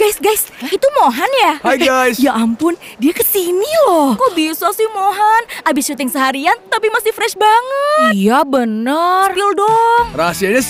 Guys, itu Mohan ya? Hai guys. Ya ampun, dia kesini loh. Kok bisa sih Mohan? Abis syuting seharian tapi masih fresh banget. Iya bener. Spill dong. Rahasianya